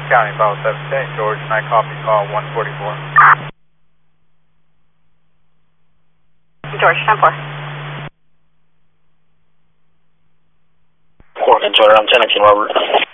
County, Bravo 7, St. George, and I copy call 144. George, 10-4. Court, enjoy, I'm 1019, Robert.